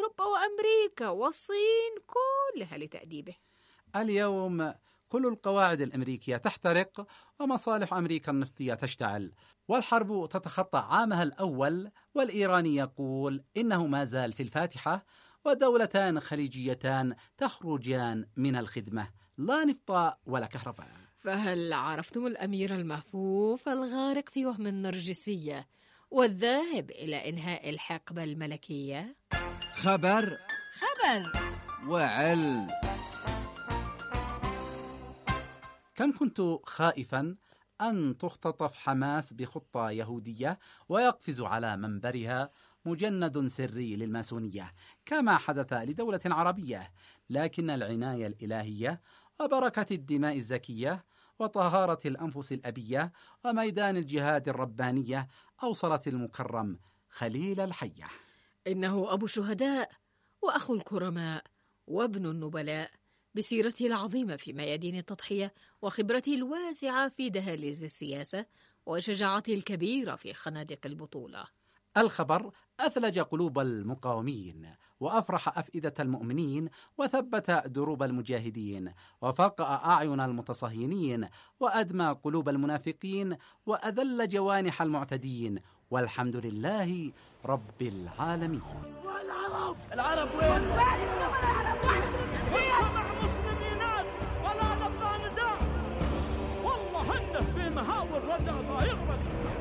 أوروبا وأمريكا والصين كلها لتأديبه. اليوم كل القواعد الأمريكية تحترق ومصالح أمريكا النفطية تشتعل، والحرب تتخطى عامها الأول، والإيراني يقول إنه ما زال في الفاتحة، ودولتان خليجيتان تخرجان من الخدمة، لا نفط ولا كهرباء. فهل عرفتم الأمير المهفوف الغارق في وهم النرجسية والذاهب إلى إنهاء الحقبة الملكية؟ خبر وعلم. كم كنت خائفا أن تختطف حماس بخطة يهودية ويقفز على منبرها مجند سري للماسونية كما حدث لدولة عربية، لكن العناية الإلهية وبركة الدماء الزكية وطهارة الأنفس الأبية وميدان الجهاد الربانية أوصلت المكرم خليل الحية. إنه أبو شهداء وأخو الكرماء وابن النبلاء، بسيرته العظيمة في ميادين التضحية وخبرته الواسعة في دهاليز السياسة وشجاعته الكبيرة في خنادق البطولة. الخبر أثلج قلوب المقاومين وأفرح أفئدة المؤمنين وثبت دروب المجاهدين وفقأ أعين المتصهينين وأدمى قلوب المنافقين وأذل جوانح المعتدين، والحمد لله رب العالمين. العرب وين؟ سمع مسلم ينادي ولا لقى نداء، والله انه في مهاور ردى ما يغرق.